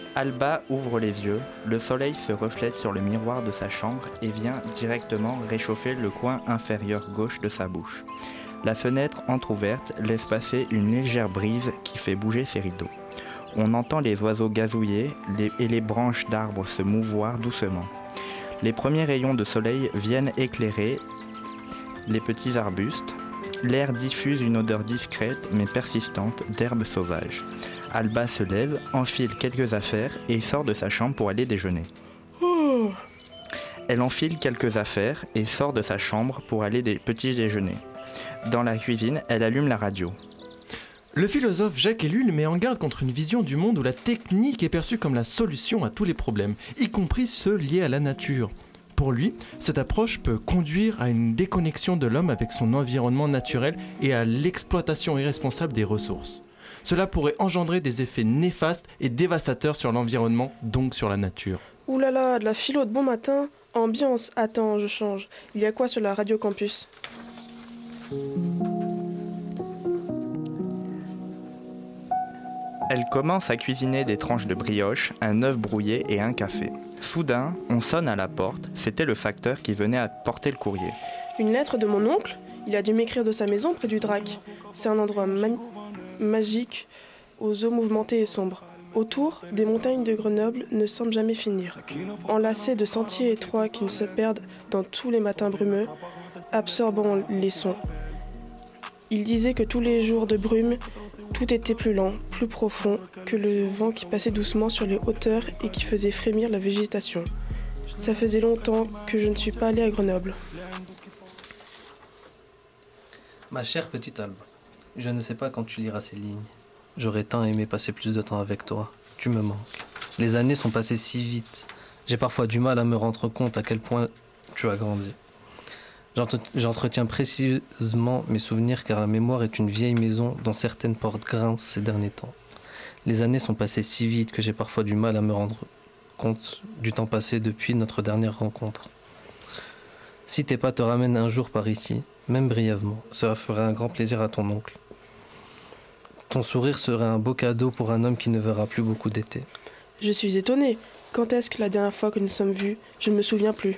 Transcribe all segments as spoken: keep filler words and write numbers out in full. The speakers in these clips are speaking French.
Alba ouvre les yeux, le soleil se reflète sur le miroir de sa chambre et vient directement réchauffer le coin inférieur gauche de sa bouche. La fenêtre entr'ouverte laisse passer une légère brise qui fait bouger ses rideaux. On entend les oiseaux gazouiller les- et les branches d'arbres se mouvoir doucement. Les premiers rayons de soleil viennent éclairer les petits arbustes. L'air diffuse une odeur discrète mais persistante d'herbes sauvages. Alba se lève, enfile quelques affaires et sort de sa chambre pour aller déjeuner. Oh, Elle enfile quelques affaires et sort de sa chambre pour aller des petits déjeuners. Dans la cuisine, elle allume la radio. Le philosophe Jacques Ellul met en garde contre une vision du monde où la technique est perçue comme la solution à tous les problèmes, y compris ceux liés à la nature. Pour lui, cette approche peut conduire à une déconnexion de l'homme avec son environnement naturel et à l'exploitation irresponsable des ressources. Cela pourrait engendrer des effets néfastes et dévastateurs sur l'environnement, donc sur la nature. Ouh là là, de la philo de bon matin. Ambiance, attends, je change. Il y a quoi sur la radio campus ? Elle commence à cuisiner des tranches de brioche, un œuf brouillé et un café. Soudain, on sonne à la porte. C'était le facteur qui venait apporter le courrier. Une lettre de mon oncle ? Il a dû m'écrire de sa maison près du Drac. C'est un endroit ma- magique, aux eaux mouvementées et sombres. Autour, des montagnes de Grenoble ne semblent jamais finir. Enlacées de sentiers étroits qui ne se perdent dans tous les matins brumeux, absorbant les sons. Il disait que tous les jours de brume, tout était plus lent, plus profond que le vent qui passait doucement sur les hauteurs et qui faisait frémir la végétation. Ça faisait longtemps que je ne suis pas allée à Grenoble. Ma chère petite Alba, je ne sais pas quand tu liras ces lignes. J'aurais tant aimé passer plus de temps avec toi. Tu me manques. Les années sont passées si vite. J'ai parfois du mal à me rendre compte à quel point tu as grandi. J'entre- J'entretiens précieusement mes souvenirs car la mémoire est une vieille maison dont certaines portes grincent ces derniers temps. Les années sont passées si vite que j'ai parfois du mal à me rendre compte du temps passé depuis notre dernière rencontre. Si tes pas te ramènent un jour par ici, même brièvement, cela ferait un grand plaisir à ton oncle. Ton sourire serait un beau cadeau pour un homme qui ne verra plus beaucoup d'été. Je suis étonnée. Quand est-ce que la dernière fois que nous sommes vus ? Je ne me souviens plus.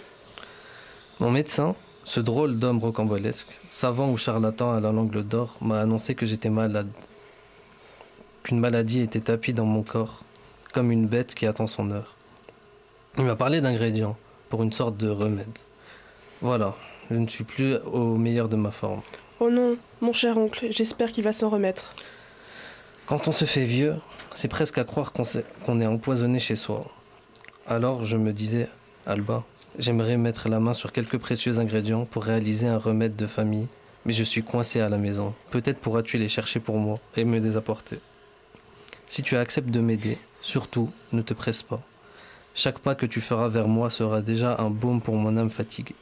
Mon médecin, ce drôle d'homme rocambolesque, savant ou charlatan à la langue d'or, m'a annoncé que j'étais malade, qu'une maladie était tapie dans mon corps, comme une bête qui attend son heure. Il m'a parlé d'ingrédients pour une sorte de remède. Voilà, je ne suis plus au meilleur de ma forme. Oh non, mon cher oncle, j'espère qu'il va s'en remettre. Quand on se fait vieux, c'est presque à croire qu'on, s'est- qu'on est empoisonné chez soi. Alors je me disais, Alba, j'aimerais mettre la main sur quelques précieux ingrédients pour réaliser un remède de famille, mais je suis coincé à la maison. Peut-être pourras-tu les chercher pour moi et me les apporter. Si tu acceptes de m'aider, surtout, ne te presse pas. Chaque pas que tu feras vers moi sera déjà un baume pour mon âme fatiguée.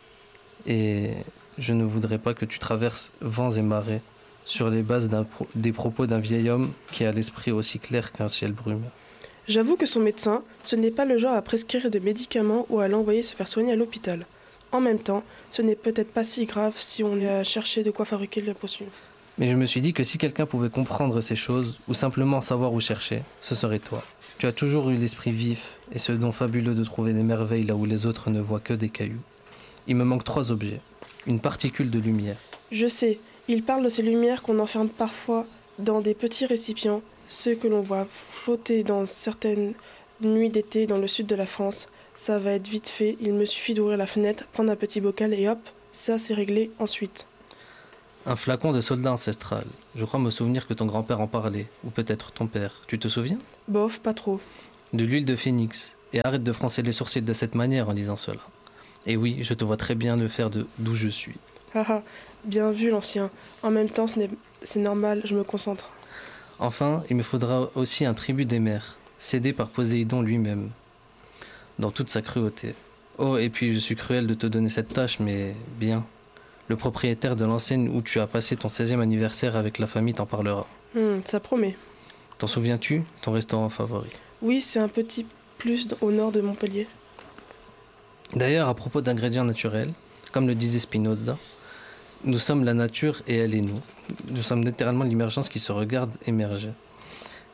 Et je ne voudrais pas que tu traverses vents et marées sur les bases d'un pro- des propos d'un vieil homme qui a l'esprit aussi clair qu'un ciel brumeux. J'avoue que son médecin, ce n'est pas le genre à prescrire des médicaments ou à l'envoyer se faire soigner à l'hôpital. En même temps, ce n'est peut-être pas si grave si on a cherché de quoi fabriquer la potion. Mais je me suis dit que si quelqu'un pouvait comprendre ces choses, ou simplement savoir où chercher, ce serait toi. Tu as toujours eu l'esprit vif et ce don fabuleux de trouver des merveilles là où les autres ne voient que des cailloux. Il me manque trois objets. Une particule de lumière. Je sais, il parle de ces lumières qu'on enferme parfois dans des petits récipients, ceux que l'on voit flotter dans certaines nuits d'été dans le sud de la France. Ça va être vite fait, il me suffit d'ouvrir la fenêtre, prendre un petit bocal et hop, ça c'est réglé ensuite. Un flacon de soldat ancestral. Je crois me souvenir que ton grand-père en parlait, ou peut-être ton père. Tu te souviens ? Bof, pas trop. De l'huile de phénix. Et arrête de froncer les sourcils de cette manière en disant cela. Et oui, je te vois très bien le faire de d'où je suis. Haha, bien vu l'ancien. En même temps, ce n'est... c'est normal, je me concentre. Enfin, il me faudra aussi un tribut des mers, cédé par Poséidon lui-même, dans toute sa cruauté. Oh, et puis je suis cruel de te donner cette tâche, mais bien. Le propriétaire de l'enseigne où tu as passé ton seizième anniversaire avec la famille t'en parlera. Hmm, ça promet. T'en souviens-tu, ton restaurant favori ? Oui, c'est un petit plus au nord de Montpellier. D'ailleurs, à propos d'ingrédients naturels, comme le disait Spinoza, nous sommes la nature et elle est nous. Nous sommes littéralement l'émergence qui se regarde émerger.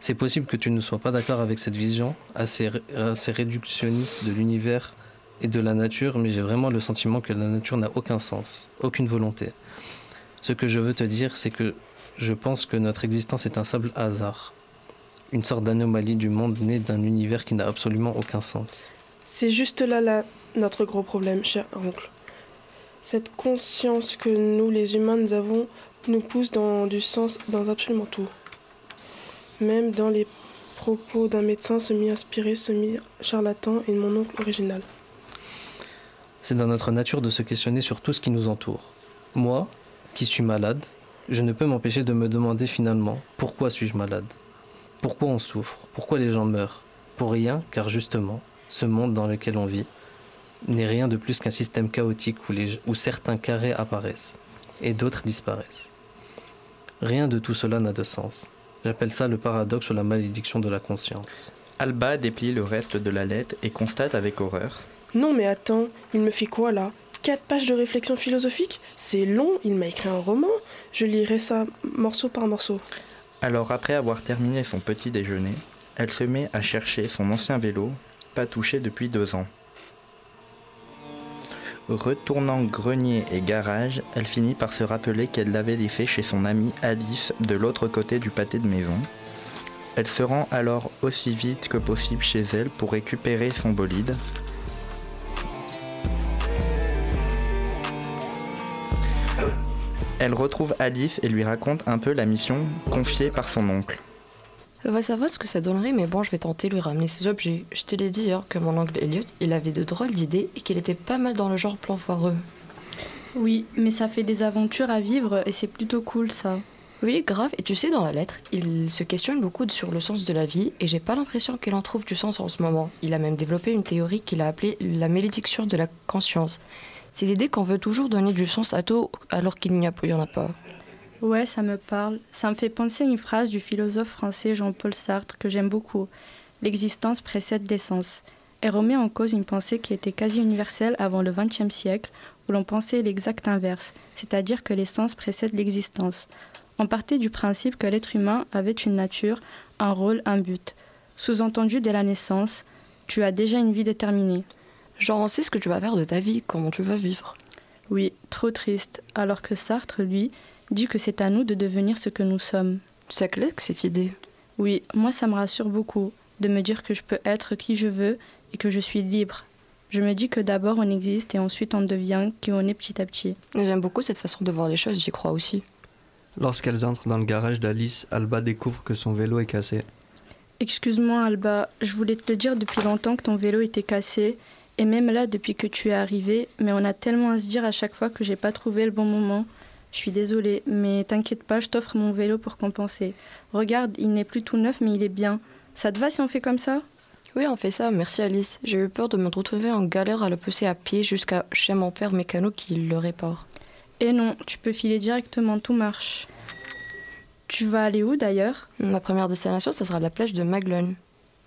C'est possible que tu ne sois pas d'accord avec cette vision assez, assez réductionniste de l'univers et de la nature, mais j'ai vraiment le sentiment que la nature n'a aucun sens, aucune volonté. Ce que je veux te dire, c'est que je pense que notre existence est un simple hasard, une sorte d'anomalie du monde née d'un univers qui n'a absolument aucun sens. C'est juste là, là notre gros problème, cher oncle. Cette conscience que nous, les humains, nous avons, nous pousse dans du sens dans absolument tout. Même dans les propos d'un médecin semi-inspiré, semi-charlatan et de mon oncle original. C'est dans notre nature de se questionner sur tout ce qui nous entoure. Moi, qui suis malade, je ne peux m'empêcher de me demander finalement pourquoi suis-je malade ? Pourquoi on souffre ? Pourquoi les gens meurent ? Pour rien, car justement, ce monde dans lequel on vit n'est rien de plus qu'un système chaotique où, les, où certains carrés apparaissent et d'autres disparaissent. Rien de tout cela n'a de sens. J'appelle ça le paradoxe ou la malédiction de la conscience. Alba déplie le reste de la lettre et constate avec horreur. Non mais attends, il me fait quoi là ? Quatre pages de réflexion philosophique ? C'est long, il m'a écrit un roman. Je lirai ça morceau par morceau. Alors après avoir terminé son petit déjeuner, elle se met à chercher son ancien vélo, pas touché depuis deux ans. Retournant grenier et garage, elle finit par se rappeler qu'elle l'avait laissé chez son amie Alice de l'autre côté du pâté de maison. Elle se rend alors aussi vite que possible chez elle pour récupérer son bolide. Elle retrouve Alice et lui raconte un peu la mission confiée par son oncle. On va savoir ce que ça donnerait, mais bon, je vais tenter de lui ramener ses objets. Je te l'ai dit hier que mon oncle Elliot, il avait de drôles d'idées et qu'il était pas mal dans le genre plan foireux. Oui, mais ça fait des aventures à vivre et c'est plutôt cool ça. Oui, grave, et tu sais, dans la lettre, il se questionne beaucoup sur le sens de la vie et j'ai pas l'impression qu'il en trouve du sens en ce moment. Il a même développé une théorie qu'il a appelée la malédiction de la conscience. C'est l'idée qu'on veut toujours donner du sens à tout alors qu'il n'y a, il y en a pas. Ouais, ça me parle. Ça me fait penser à une phrase du philosophe français Jean-Paul Sartre que j'aime beaucoup. L'existence précède l'essence. Elle remet en cause une pensée qui était quasi universelle avant le vingtième siècle, où l'on pensait l'exact inverse, c'est-à-dire que l'essence précède l'existence. On partait du principe que l'être humain avait une nature, un rôle, un but. Sous-entendu dès la naissance, tu as déjà une vie déterminée. Genre, on sait ce que tu vas faire de ta vie, comment tu vas vivre. Oui, trop triste, alors que Sartre, lui, dit que c'est à nous de devenir ce que nous sommes. C'est clair que cette idée. Oui, moi ça me rassure beaucoup, de me dire que je peux être qui je veux et que je suis libre. Je me dis que d'abord on existe et ensuite on devient qui on est petit à petit. J'aime beaucoup cette façon de voir les choses, j'y crois aussi. Lorsqu'elles entrent dans le garage d'Alice, Alba découvre que son vélo est cassé. Excuse-moi Alba, je voulais te dire depuis longtemps que ton vélo était cassé, et même là depuis que tu es arrivée, mais on a tellement à se dire à chaque fois que j'ai pas trouvé le bon moment. Je suis désolée, mais t'inquiète pas, je t'offre mon vélo pour compenser. Regarde, il n'est plus tout neuf, mais il est bien. Ça te va si on fait comme ça ? Oui, on fait ça, merci Alice. J'ai eu peur de me retrouver en galère à le pousser à pied jusqu'à chez mon père mécano qui le répare. Et non, tu peux filer directement, tout marche. Tu vas aller où d'ailleurs ? Ma première destination, ça sera la plage de Maglone.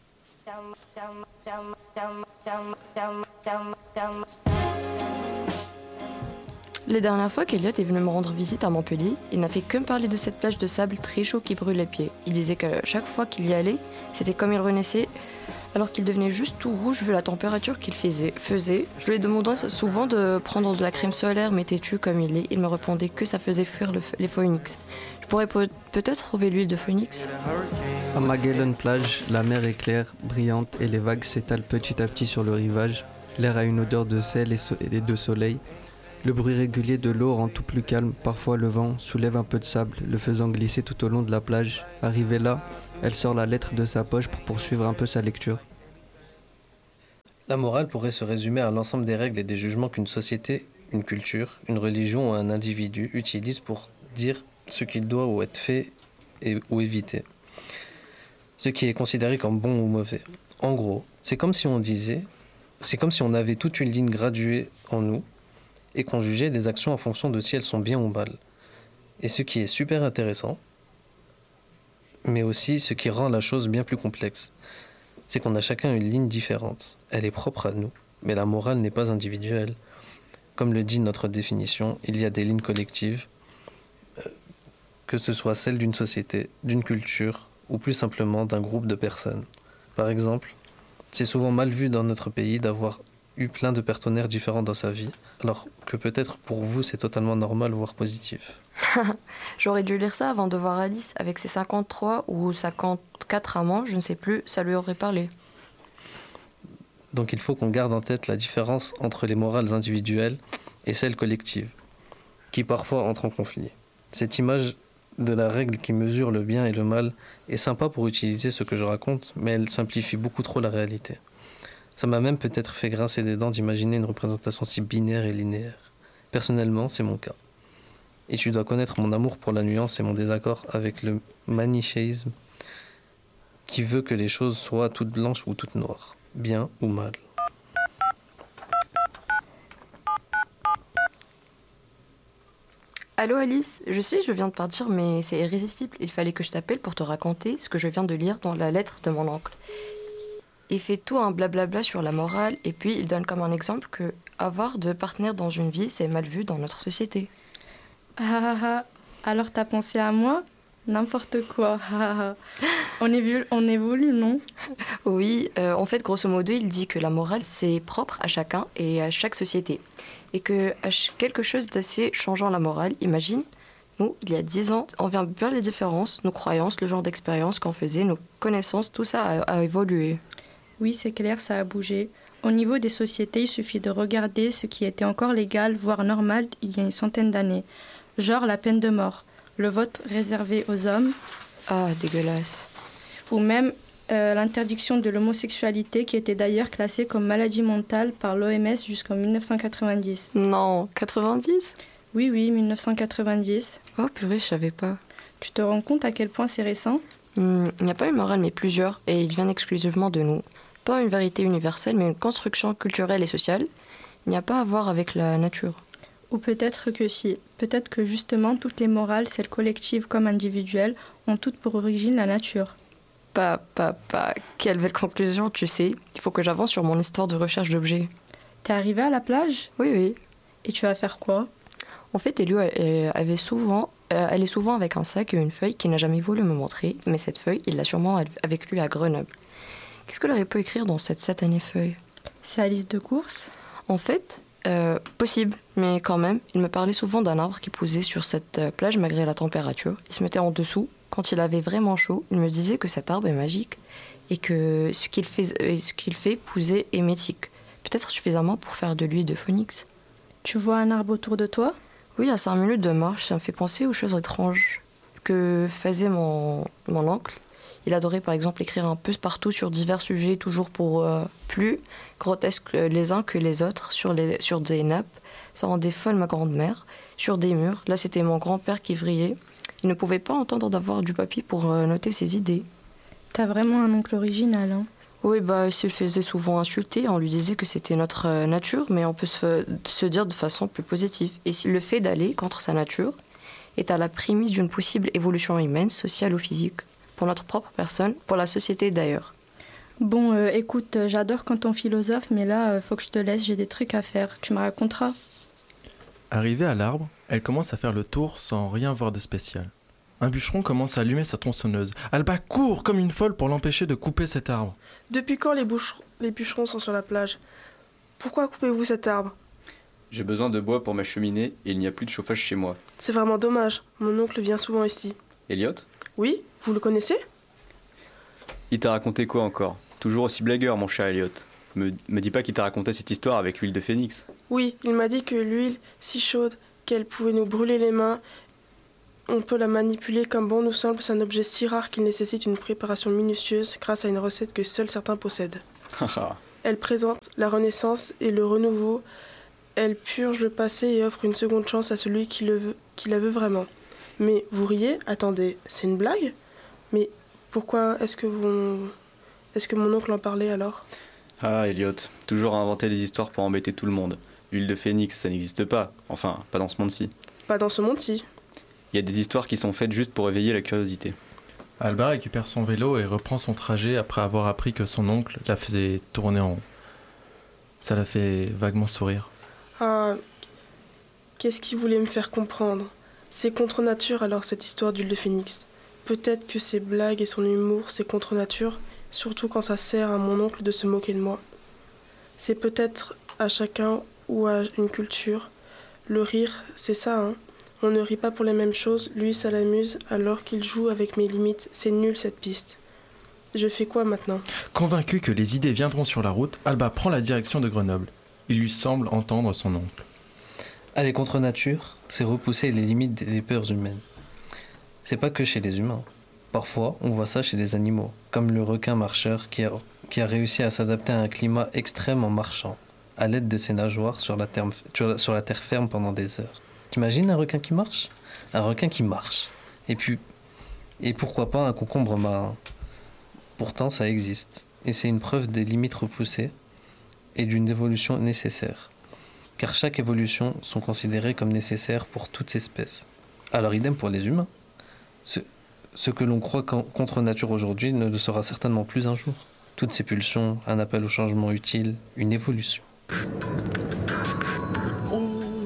Les dernières fois qu'Eliot est venu me rendre visite à Montpellier, il n'a fait que me parler de cette plage de sable très chaud qui brûle les pieds. Il disait que chaque fois qu'il y allait, c'était comme il renaissait, alors qu'il devenait juste tout rouge vu la température qu'il faisait. faisait. Je lui ai demandé souvent de prendre de la crème solaire, mais têtu comme il est, il me répondait que ça faisait fuir le, les phoenix. Je pourrais pe- peut-être trouver l'huile de phoenix. À Magellan plage, la mer est claire, brillante et les vagues s'étalent petit à petit sur le rivage. L'air a une odeur de sel et, so- et de soleil. Le bruit régulier de l'eau rend tout plus calme. Parfois le vent soulève un peu de sable, le faisant glisser tout au long de la plage. Arrivée là, elle sort la lettre de sa poche pour poursuivre un peu sa lecture. La morale pourrait se résumer à l'ensemble des règles et des jugements qu'une société, une culture, une religion ou un individu utilise pour dire ce qu'il doit ou être fait et, ou éviter. Ce qui est considéré comme bon ou mauvais. En gros, c'est comme si on disait, c'est comme si on avait toute une ligne graduée en nous et qu'on jugeait les actions en fonction de si elles sont bien ou mal. Et ce qui est super intéressant, mais aussi ce qui rend la chose bien plus complexe, c'est qu'on a chacun une ligne différente. Elle est propre à nous, mais la morale n'est pas individuelle. Comme le dit notre définition, il y a des lignes collectives, que ce soit celle d'une société, d'une culture, ou plus simplement d'un groupe de personnes. Par exemple, c'est souvent mal vu dans notre pays d'avoir eu plein de partenaires différents dans sa vie, alors que peut-être pour vous c'est totalement normal, voire positif. J'aurais dû lire ça avant de voir Alice, avec ses cinquante-trois ou cinquante-quatre amants, je ne sais plus, ça lui aurait parlé. Donc il faut qu'on garde en tête la différence entre les morales individuelles et celles collectives, qui parfois entrent en conflit. Cette image de la règle qui mesure le bien et le mal est sympa pour utiliser ce que je raconte, mais elle simplifie beaucoup trop la réalité. Ça m'a même peut-être fait grincer des dents d'imaginer une représentation si binaire et linéaire. Personnellement, c'est mon cas. Et tu dois connaître mon amour pour la nuance et mon désaccord avec le manichéisme qui veut que les choses soient toutes blanches ou toutes noires, bien ou mal. Allô Alice, je sais, je viens de partir, mais c'est irrésistible. Il fallait que je t'appelle pour te raconter ce que je viens de lire dans la lettre de mon oncle. Il fait tout un blablabla sur la morale, et puis il donne comme un exemple que avoir deux partenaires dans une vie, c'est mal vu dans notre société. Ah ah ah, alors t'as pensé à moi ? N'importe quoi. Ah, ah. On évolue, on évolue, non ? Oui, euh, en fait, grosso modo, il dit que la morale, c'est propre à chacun et à chaque société. Et que à ch- quelque chose d'assez changeant la morale, imagine, nous, il y a dix ans, on vient voir les différences, nos croyances, le genre d'expérience qu'on faisait, nos connaissances, tout ça a, a évolué. Oui, c'est clair, ça a bougé. Au niveau des sociétés, il suffit de regarder ce qui était encore légal, voire normal, il y a une centaine d'années. Genre la peine de mort, le vote réservé aux hommes, Ah, dégueulasse. ou même euh, l'interdiction de l'homosexualité qui était d'ailleurs classée comme maladie mentale par l'O M S jusqu'en dix-neuf cent quatre-vingt-dix. Non, quatre-vingt-dix ? Oui, oui, dix-neuf cent quatre-vingt-dix. Oh purée, je savais pas. Tu te rends compte à quel point c'est récent ? Hmm, il n'y a pas une morale, mais plusieurs, et ils viennent exclusivement de nous. Pas une vérité universelle, mais une construction culturelle et sociale. Il n'y a pas à voir avec la nature. Ou peut-être que si. Peut-être que justement, toutes les morales, celles collectives comme individuelles, ont toutes pour origine la nature. Pas, pas, pas. Quelle belle conclusion, tu sais. Il faut que j'avance sur mon histoire de recherche d'objets. T'es arrivé à la plage ? Oui, oui. Et tu vas faire quoi ? En fait, Elio euh, avait souvent, euh, elle est souvent avec un sac et une feuille qu'il n'a jamais voulu me montrer, mais cette feuille, il l'a sûrement avec lui à Grenoble. Qu'est-ce qu'elle aurait pu écrire dans cette satanée feuille ? C'est la liste de courses ? En fait, euh, possible, mais quand même, il me parlait souvent d'un arbre qui poussait sur cette euh, plage malgré la température. Il se mettait en dessous. Quand il avait vraiment chaud, il me disait que cet arbre est magique et que ce qu'il fait, euh, ce qu'il fait pousser est mythique. Peut-être suffisamment pour faire de lui de phoenix. Tu vois un arbre autour de toi ? Oui, à cinq minutes de marche, ça me fait penser aux choses étranges que faisait mon, mon oncle. Il adorait par exemple écrire un peu partout sur divers sujets, toujours pour euh, plus grotesques les uns que les autres, sur, les, sur des nappes. Ça rendait folle ma grand-mère. Sur des murs, là c'était mon grand-père qui vrillait. Il ne pouvait pas entendre d'avoir du papier pour euh, noter ses idées. T'as vraiment un oncle original, hein ? Oui, bah, il se faisait souvent insulter. On lui disait que c'était notre euh, nature, mais on peut se, se dire de façon plus positive. Et si le fait d'aller contre sa nature est à la prémisse d'une possible évolution humaine, sociale ou physique, pour notre propre personne, pour la société d'ailleurs. Bon, euh, écoute, j'adore quand on philosophe, mais là, euh, faut que je te laisse, j'ai des trucs à faire. Tu me raconteras ? Arrivée à l'arbre, elle commence à faire le tour sans rien voir de spécial. Un bûcheron commence à allumer sa tronçonneuse. Alba court comme une folle pour l'empêcher de couper cet arbre. Depuis quand les, boucher- les bûcherons sont sur la plage ? Pourquoi coupez-vous cet arbre ? J'ai besoin de bois pour ma cheminée et il n'y a plus de chauffage chez moi. C'est vraiment dommage. Mon oncle vient souvent ici. Elliot ? Oui ? Vous le connaissez ? Il t'a raconté quoi encore ? Toujours aussi blagueur, mon cher Elliot. Me, me dis pas qu'il t'a raconté cette histoire avec l'huile de phénix. Oui, il m'a dit que l'huile, si chaude qu'elle pouvait nous brûler les mains, on peut la manipuler comme bon nous semble. C'est un objet si rare qu'il nécessite une préparation minutieuse grâce à une recette que seuls certains possèdent. Elle présente la renaissance et le renouveau. Elle purge le passé et offre une seconde chance à celui qui, le veut, qui la veut vraiment. Mais vous riez ? Attendez, c'est une blague ? Mais pourquoi est-ce que vous... Est-ce que mon oncle en parlait alors ? Ah, Elliot, toujours à inventer des histoires pour embêter tout le monde. L'huile de phénix, ça n'existe pas. Enfin, pas dans ce monde-ci. Pas dans ce monde-ci. Il y a des histoires qui sont faites juste pour éveiller la curiosité. Alba récupère son vélo et reprend son trajet après avoir appris que son oncle la faisait tourner en rond. Ça la fait vaguement sourire. Ah, qu'est-ce qu'il voulait me faire comprendre ? C'est contre nature alors cette histoire d'huile de phénix. peut-être que ses blagues et son humour, c'est contre nature, surtout quand ça sert à mon oncle de se moquer de moi. C'est peut-être à chacun ou à une culture. Le rire, c'est ça, hein. On ne rit pas pour les mêmes choses, lui ça l'amuse alors qu'il joue avec mes limites. C'est nul cette piste. Je fais quoi maintenant ? Convaincu que les idées viendront sur la route, Alba prend la direction de Grenoble. Il lui semble entendre son oncle. Aller contre nature, c'est repousser les limites des peurs humaines. C'est pas que chez les humains. Parfois, on voit ça chez des animaux, comme le requin marcheur qui a, qui a réussi à s'adapter à un climat extrême en marchant, à l'aide de ses nageoires sur la, terre, sur la terre ferme pendant des heures. T'imagines un requin qui marche ? Un requin qui marche. Et puis, et pourquoi pas un concombre marin ? Pourtant, ça existe. Et c'est une preuve des limites repoussées et d'une évolution nécessaire. Car chaque évolution sont considérées comme nécessaires pour toute espèce. Alors idem pour les humains. Ce, ce que l'on croit contre nature aujourd'hui ne le sera certainement plus un jour. Toutes ces pulsions, un appel au changement utile, une évolution. On